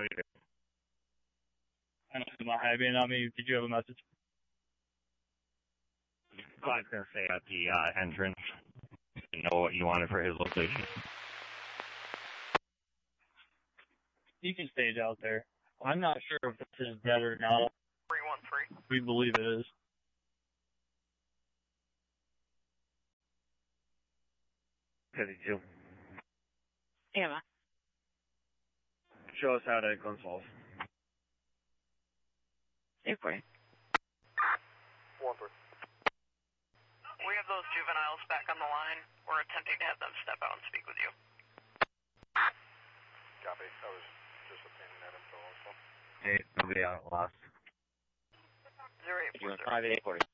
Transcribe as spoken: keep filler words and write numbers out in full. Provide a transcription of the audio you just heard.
you do? I don't know my having on me. Did you have a message? Glad to stay at the uh, entrance. Didn't know what you wanted for his location. You can stage out there. I'm not sure if this is dead or not. three one three. We believe it is. fifty-two. Emma. Show us how to console. Recording. one three. We have those juveniles back on the line. We're attempting to have them step out and speak with you. Copy. I was just obtaining that info also. Hey, nobody out lost. zero eight four zero. five eight forty.